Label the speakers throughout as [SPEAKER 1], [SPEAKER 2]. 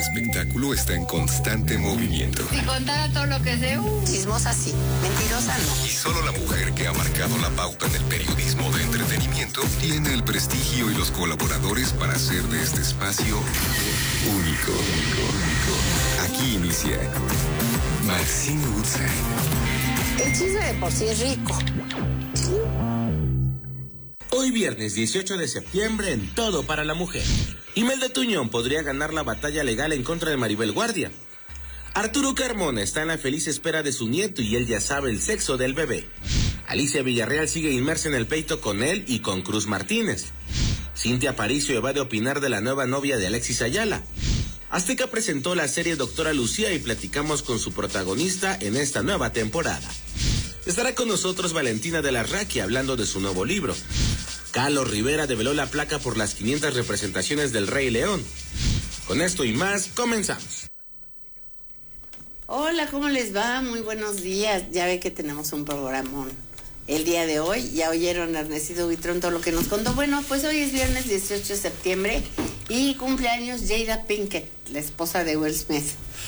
[SPEAKER 1] espectáculo está en constante movimiento.
[SPEAKER 2] Si contara todo lo que sé, chismosa sí, mentirosa no.
[SPEAKER 1] Y solo la mujer que ha marcado la pauta en el periodismo de entretenimiento tiene el prestigio y los colaboradores para hacer de este espacio único. Aquí inicia Maxine Woodside.
[SPEAKER 2] El chisme de por sí es rico.
[SPEAKER 3] Hoy viernes 18 de septiembre en Todo para la Mujer. Imelda Tuñón podría ganar la batalla legal en contra de Maribel Guardia. Arturo Carmona está en la feliz espera de su nieto y él ya sabe el sexo del bebé. Alicia Villarreal sigue inmersa en el pleito con él y con Cruz Martínez. Cintia Aparicio evade opinar de la nueva novia de Alexis Ayala. Azteca presentó la serie Doctora Lucía y platicamos con su protagonista en esta nueva temporada. Estará con nosotros Valentina de la Raqui hablando de su nuevo libro. Carlos Rivera develó la placa por las 500 representaciones del Rey León. Con esto y más, comenzamos.
[SPEAKER 4] Hola, ¿cómo les va? Muy buenos días. Ya ve que tenemos un programón el día de hoy. Ya oyeron a Ernesito Buitrón todo lo que nos contó. Bueno, pues hoy es viernes 18 de septiembre y cumpleaños Jada Pinkett, la esposa de Will Smith.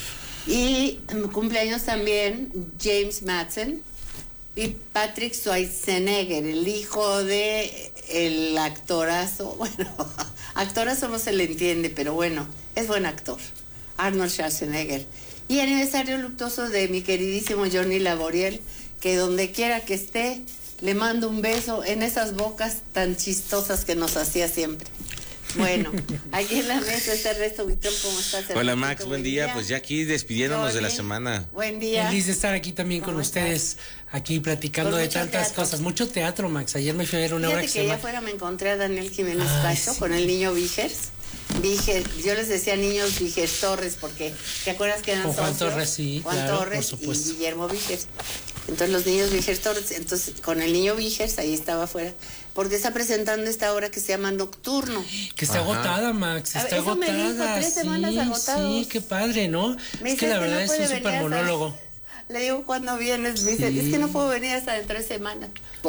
[SPEAKER 4] Y cumpleaños también James Madsden y Patrick Schwarzenegger, el hijo de el actorazo, bueno, actorazo no se le entiende, pero bueno, es buen actor, Arnold Schwarzenegger. Y aniversario luctuoso de mi queridísimo Johnny Laboriel, que donde quiera que esté, le mando un beso en esas bocas tan chistosas que nos hacía siempre. Bueno, aquí en la mesa está Ernesto Buitrón, ¿cómo estás?
[SPEAKER 3] Hola Max, buen día. Pues ya aquí despidiéndonos
[SPEAKER 4] Johnny,
[SPEAKER 3] de la semana.
[SPEAKER 4] Buen día.
[SPEAKER 5] Feliz de estar aquí también con ustedes, aquí platicando de tantas cosas. Mucho teatro, Max. Ayer me fui a ver una obra que se llama...
[SPEAKER 4] allá afuera me encontré a Daniel Jiménez Cacho con el niño Vigers. Yo les decía niños Vigers Torres, porque ¿te acuerdas que eran
[SPEAKER 5] con Juan
[SPEAKER 4] socios?
[SPEAKER 5] Torres, sí,
[SPEAKER 4] Juan
[SPEAKER 5] claro,
[SPEAKER 4] Torres
[SPEAKER 5] por supuesto.
[SPEAKER 4] Y Guillermo Vigers. Entonces los niños Vigers Torres, entonces con el niño Vigers ahí estaba afuera, porque está presentando esta obra que se llama Nocturno.
[SPEAKER 5] Que está agotada, Max, está
[SPEAKER 4] eso
[SPEAKER 5] agotada.
[SPEAKER 4] me dijo, 3 semanas agotados.
[SPEAKER 5] Sí, qué padre, ¿no?
[SPEAKER 4] Me
[SPEAKER 5] Es que
[SPEAKER 4] dice,
[SPEAKER 5] la verdad
[SPEAKER 4] no
[SPEAKER 5] es un
[SPEAKER 4] puede
[SPEAKER 5] súper
[SPEAKER 4] venir hasta...
[SPEAKER 5] monólogo.
[SPEAKER 4] Le digo, ¿cuándo vienes? Me dice, es que no puedo venir hasta dentro de 3 semanas.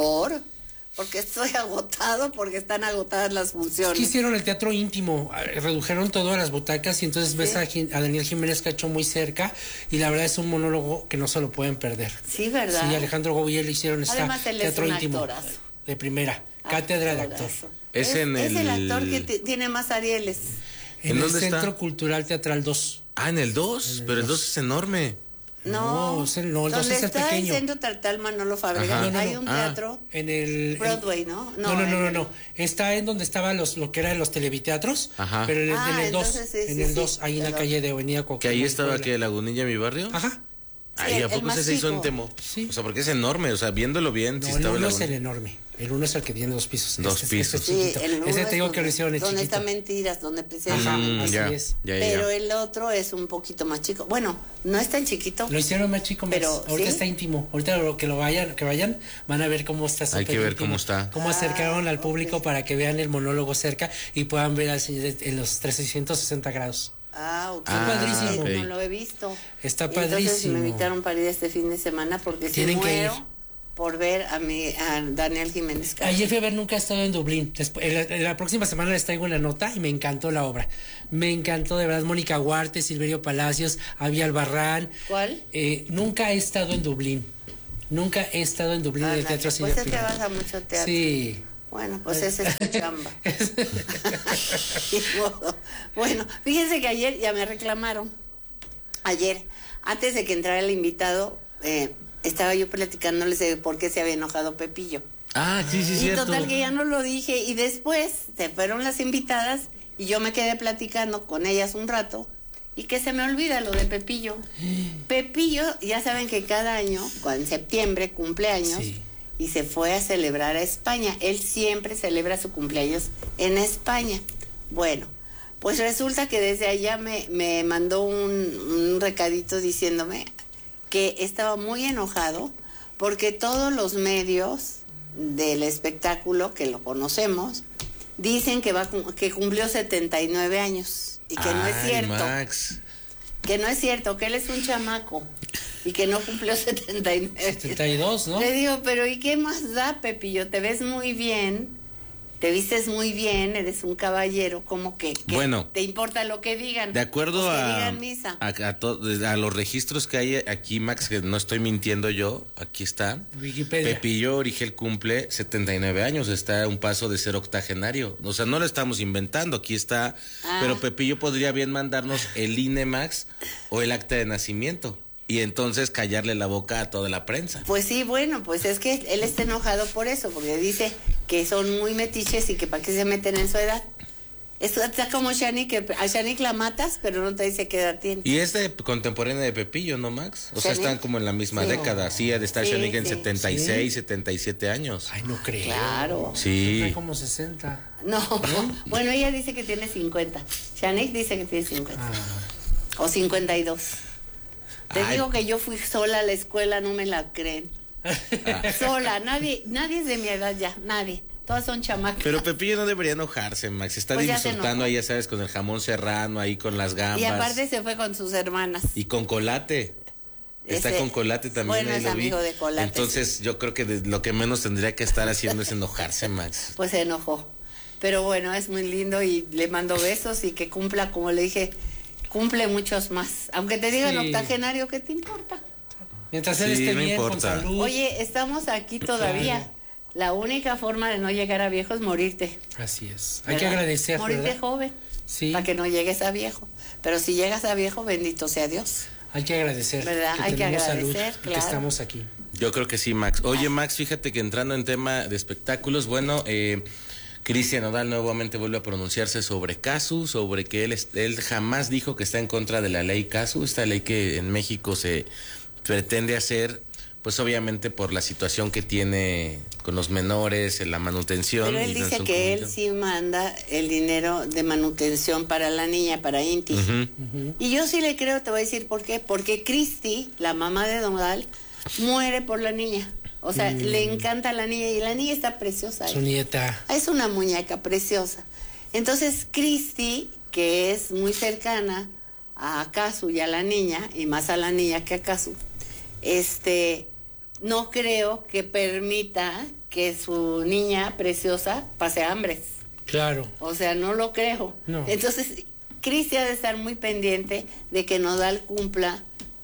[SPEAKER 4] Porque estoy agotado, porque están agotadas las funciones.
[SPEAKER 5] Es que hicieron el teatro íntimo, redujeron todas las butacas y entonces ves a Daniel Jiménez Cacho muy cerca y la verdad es un monólogo que no se lo pueden perder.
[SPEAKER 4] Sí, ¿verdad?
[SPEAKER 5] Sí, Alejandro Gou y él hicieron
[SPEAKER 4] además, él
[SPEAKER 5] teatro
[SPEAKER 4] es un
[SPEAKER 5] íntimo
[SPEAKER 4] actorazo.
[SPEAKER 5] de primera, cátedra de actor.
[SPEAKER 4] Es el actor que tiene más Arieles.
[SPEAKER 5] En el
[SPEAKER 3] dónde
[SPEAKER 5] Centro
[SPEAKER 3] está?
[SPEAKER 5] Cultural Teatral 2.
[SPEAKER 3] Ah, en el 2, pero el 2 es enorme.
[SPEAKER 4] No,
[SPEAKER 5] el 2 es el
[SPEAKER 4] está
[SPEAKER 5] pequeño.
[SPEAKER 4] el Centro Tartal Manolo Fábrega, hay un teatro
[SPEAKER 5] en el
[SPEAKER 4] Broadway, ¿no?
[SPEAKER 5] No. Está en donde estaba lo que eran los televiteatros,
[SPEAKER 3] ajá.
[SPEAKER 5] pero en el 2, en el 2, ahí en la calle de Avenida Cuauhtémoc.
[SPEAKER 3] Que ahí estaba que Lagunilla, mi barrio.
[SPEAKER 5] Ajá.
[SPEAKER 3] Ahí, ¿a poco se hizo en Temo?
[SPEAKER 5] Sí.
[SPEAKER 3] O sea, porque es enorme, o sea, viéndolo bien,
[SPEAKER 5] No,
[SPEAKER 3] si
[SPEAKER 5] el
[SPEAKER 3] estaba
[SPEAKER 5] 1 es
[SPEAKER 3] Lagunilla.
[SPEAKER 5] el enorme. El 1 es el que tiene 2 pisos.
[SPEAKER 3] Dos pisos.
[SPEAKER 5] Este es chiquito. Ese te digo que lo hicieron el
[SPEAKER 4] donde
[SPEAKER 5] chiquito.
[SPEAKER 4] está Mentiras, donde
[SPEAKER 5] Ajá,
[SPEAKER 4] precisamente.
[SPEAKER 5] así
[SPEAKER 3] ya,
[SPEAKER 5] es.
[SPEAKER 3] ya.
[SPEAKER 4] Pero el otro es un poquito más chico. Bueno, no es tan chiquito.
[SPEAKER 5] Lo hicieron más chico, más.
[SPEAKER 4] Pero,
[SPEAKER 5] ahorita
[SPEAKER 4] ¿sí?
[SPEAKER 5] está íntimo. Ahorita que vayan, van a ver cómo está.
[SPEAKER 3] Hay que ver
[SPEAKER 5] íntimo.
[SPEAKER 3] cómo está.
[SPEAKER 5] Cómo acercaron al público para que vean el monólogo cerca y puedan ver al señor en los 360 grados.
[SPEAKER 4] Ok.
[SPEAKER 5] Está padrísimo.
[SPEAKER 3] ok.
[SPEAKER 4] No lo he visto.
[SPEAKER 5] Está
[SPEAKER 4] Entonces
[SPEAKER 5] padrísimo.
[SPEAKER 4] me invitaron para ir este fin de semana porque si
[SPEAKER 5] Tienen que
[SPEAKER 4] muero
[SPEAKER 5] ir.
[SPEAKER 4] por ver a Daniel Jiménez Cacho.
[SPEAKER 5] Ayer fui a ver Nunca he estado en Dublín. La próxima semana les traigo una nota y me encantó la obra. Me encantó de verdad. Mónica Huarte, Silverio Palacios, Avi Albarrán.
[SPEAKER 4] ¿Cuál?
[SPEAKER 5] Nunca he estado en Dublín. Nunca he estado en Dublín en el Teatro
[SPEAKER 4] Pues es que
[SPEAKER 5] Cinefilia.
[SPEAKER 4] vas a mucho teatro.
[SPEAKER 5] Sí.
[SPEAKER 4] Bueno, pues esa es tu chamba. Ni modo. Bueno, fíjense que ayer ya me reclamaron. Ayer, antes de que entrara el invitado, estaba yo platicándoles de por qué se había enojado Pepillo.
[SPEAKER 3] Ah, sí,
[SPEAKER 4] Y
[SPEAKER 3] cierto.
[SPEAKER 4] total que ya no lo dije. Y después se fueron las invitadas y yo me quedé platicando con ellas un rato. Y que se me olvida lo de Pepillo. Pepillo, ya saben que cada año, en septiembre, cumpleaños.
[SPEAKER 5] Sí.
[SPEAKER 4] Y se fue a celebrar a España. Él siempre celebra su cumpleaños en España. Bueno, pues resulta que desde allá me mandó un recadito diciéndome que estaba muy enojado porque todos los medios del espectáculo, que lo conocemos, dicen que cumplió 79 años y que no es cierto.
[SPEAKER 3] Max.
[SPEAKER 4] Que no es cierto, que él es un chamaco y que no cumplió 79.
[SPEAKER 5] 72, ¿no?
[SPEAKER 4] Le digo, pero ¿y qué más da, Pepillo? Te ves muy bien, te vistes muy bien, eres un caballero, como que
[SPEAKER 3] bueno,
[SPEAKER 4] te importa lo que digan.
[SPEAKER 3] De acuerdo
[SPEAKER 4] a misa.
[SPEAKER 3] A los registros que hay aquí, Max, que no estoy mintiendo yo, aquí está.
[SPEAKER 5] Wikipedia.
[SPEAKER 3] Pepillo Origel cumple 79 años, está a un paso de ser octogenario. O sea, no lo estamos inventando, aquí está. Pero Pepillo podría bien mandarnos el INE, Max, o el acta de nacimiento. Y entonces callarle la boca a toda la prensa.
[SPEAKER 4] Pues sí, bueno, pues es que él está enojado por eso, porque dice que son muy metiches y que para qué se meten en su edad. Está como Shanique, que a Shanique la matas, pero no te dice qué edad tiene.
[SPEAKER 3] Y es de contemporánea de Pepillo, ¿no, Max? O sea, están como en la misma década. Sí, ha de estar Shanique en 76, 77 años.
[SPEAKER 5] Ay, no creo.
[SPEAKER 4] Claro.
[SPEAKER 3] Sí.
[SPEAKER 5] Está como 60.
[SPEAKER 4] No, bueno, ella dice que tiene 50. Shanique dice que tiene 50. O 52. Te digo que yo fui sola a la escuela, no me la creen. Sola, nadie es de mi edad ya, nadie. Todas son chamacas.
[SPEAKER 3] Pero Pepillo no debería enojarse, Max. Está
[SPEAKER 4] Pues
[SPEAKER 3] disfrutando ahí, ya sabes, con el jamón serrano, ahí con las gambas.
[SPEAKER 4] Y aparte se fue con sus hermanas.
[SPEAKER 3] Y con Colate. Está con Colate también.
[SPEAKER 4] Bueno, es amigo de Colate.
[SPEAKER 3] Entonces yo creo que lo que menos tendría que estar haciendo es enojarse, Max.
[SPEAKER 4] Pues se enojó. Pero bueno, es muy lindo y le mando besos y que cumpla, como le dije, cumple muchos más. Aunque te digan octogenario, ¿qué te importa?
[SPEAKER 5] Mientras él esté bien, con salud.
[SPEAKER 4] Oye, estamos aquí todavía. Claro. La única forma de no llegar a viejo es morirte.
[SPEAKER 5] Así es.
[SPEAKER 4] ¿Verdad?
[SPEAKER 5] Hay que agradecer,
[SPEAKER 4] morirte
[SPEAKER 5] ¿verdad?
[SPEAKER 4] joven.
[SPEAKER 5] Sí.
[SPEAKER 4] Para que no llegues a viejo. Pero si llegas a viejo, bendito sea Dios.
[SPEAKER 5] Hay que agradecer.
[SPEAKER 4] ¿Verdad? Hay que agradecer,
[SPEAKER 5] salud,
[SPEAKER 4] claro.
[SPEAKER 5] Que estamos aquí.
[SPEAKER 3] Yo creo que sí, Max. Oye, Max, fíjate que entrando en tema de espectáculos, bueno, Cristian Nodal nuevamente vuelve a pronunciarse sobre Casu, sobre que él jamás dijo que está en contra de la ley Casu, esta ley que en México se pretende hacer, pues obviamente por la situación que tiene con los menores, en la manutención.
[SPEAKER 4] Pero él dice que él sí manda el dinero de manutención para la niña, para Inti. Y yo sí le creo, te voy a decir por qué. Porque Cristi, la mamá de Nodal, muere por la niña. O sea, le encanta a la niña y la niña está preciosa.
[SPEAKER 5] Su nieta.
[SPEAKER 4] Es una muñeca preciosa. Entonces, Cristi, que es muy cercana a Casu y a la niña, y más a la niña que a Casu, no creo que permita que su niña preciosa pase hambre.
[SPEAKER 5] Claro.
[SPEAKER 4] O sea, no lo creo.
[SPEAKER 5] No.
[SPEAKER 4] Entonces, Cristi ha de estar muy pendiente de que Nodal cumpla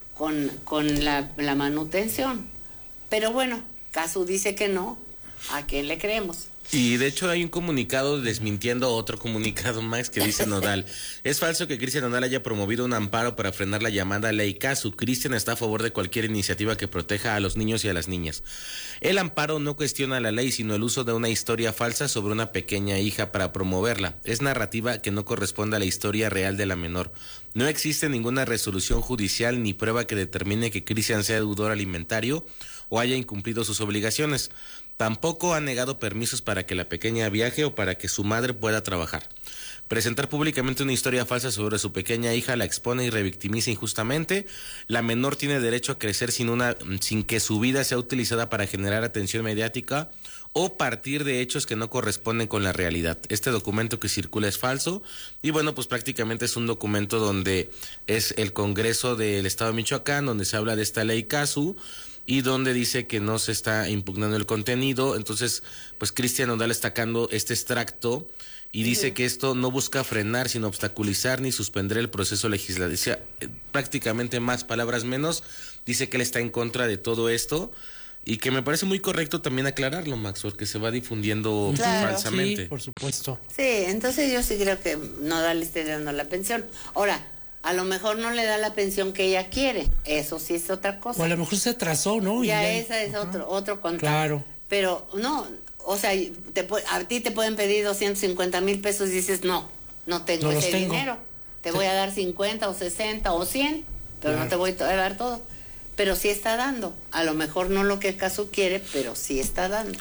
[SPEAKER 4] con la manutención. Pero bueno, Casu dice que no. ¿A quién le creemos?
[SPEAKER 3] Y de hecho hay un comunicado desmintiendo otro comunicado, Max, que dice Nodal: es falso que Cristian Nodal haya promovido un amparo para frenar la llamada ley Casu. Cristian está a favor de cualquier iniciativa que proteja a los niños y a las niñas. El amparo no cuestiona la ley, sino el uso de una historia falsa sobre una pequeña hija para promoverla. Es narrativa que no corresponde a la historia real de la menor. No existe ninguna resolución judicial ni prueba que determine que Cristian sea deudor alimentario o haya incumplido sus obligaciones. Tampoco ha negado permisos para que la pequeña viaje o para que su madre pueda trabajar. Presentar públicamente una historia falsa sobre su pequeña hija la expone y revictimiza injustamente. La menor tiene derecho a crecer sin que su vida sea utilizada para generar atención mediática o partir de hechos que no corresponden con la realidad. Este documento que circula es falso y bueno, pues prácticamente es un documento donde es el Congreso del Estado de Michoacán, donde se habla de esta ley Casu, y donde dice que no se está impugnando el contenido. Entonces, pues Cristian Nodal está sacando este extracto y dice que esto no busca frenar, sino obstaculizar ni suspender el proceso legislativo. O sea, prácticamente más palabras menos, dice que él está en contra de todo esto y que me parece muy correcto también aclararlo, Max, porque se va difundiendo falsamente.
[SPEAKER 5] Sí, por supuesto.
[SPEAKER 4] Sí, entonces yo sí creo que Nodal le esté dando la pensión. Ahora, a lo mejor no le da la pensión que ella quiere, eso sí es otra cosa.
[SPEAKER 5] O a lo mejor se atrasó, ¿no?
[SPEAKER 4] Ya esa es otro contrato.
[SPEAKER 5] Claro.
[SPEAKER 4] Pero no, o sea, a ti te pueden pedir 250,000 pesos y dices, no tengo ese dinero. Te voy a dar 50 o 60 o 100, pero no te voy a dar todo. Pero sí está dando. A lo mejor no lo que el caso quiere, pero sí está dando.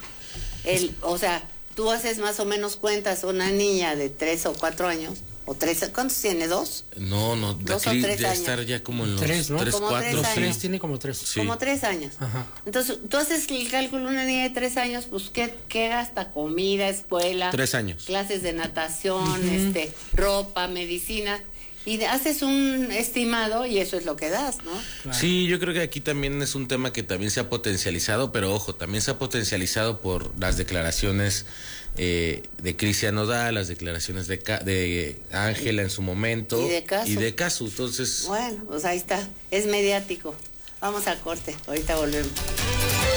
[SPEAKER 4] O sea, tú haces más o menos cuentas, una niña de 3 o 4 años, o 3, ¿cuántos tiene? ¿2?
[SPEAKER 3] No,
[SPEAKER 4] 2 o 3 años.
[SPEAKER 3] Ya estar ya como en los
[SPEAKER 5] 3, ¿no?
[SPEAKER 3] 3,
[SPEAKER 4] Como
[SPEAKER 3] 4,
[SPEAKER 5] 3 tiene como 3.
[SPEAKER 3] Sí.
[SPEAKER 4] Como 3 años.
[SPEAKER 5] Ajá.
[SPEAKER 4] Entonces, tú haces el cálculo, una niña de 3 años, pues, ¿qué gasta? Comida, escuela.
[SPEAKER 3] 3 años.
[SPEAKER 4] Clases de natación, ropa, medicina. y haces un estimado y eso es lo que das, ¿no?
[SPEAKER 3] Claro. Sí, yo creo que aquí también es un tema que también se ha potencializado, pero ojo, también se ha potencializado por las declaraciones de Cristian Nodal, las declaraciones de Ángela en su momento y de Casu. Entonces,
[SPEAKER 4] bueno, pues ahí está, es mediático. Vamos a corte, ahorita volvemos.